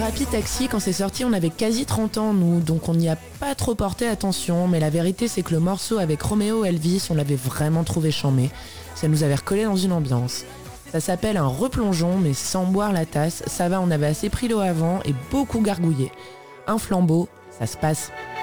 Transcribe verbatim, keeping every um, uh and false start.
Thérapie Taxi, quand c'est sorti, on avait quasi trente ans, nous, donc on n'y a pas trop porté attention, mais la vérité, c'est que le morceau avec Roméo Elvis, on l'avait vraiment trouvé chambé. Ça nous avait recollé dans une ambiance. Ça s'appelle un replongeon, mais sans boire la tasse. Ça va, on avait assez pris l'eau avant et beaucoup gargouillé. Un flambeau, ça se passe.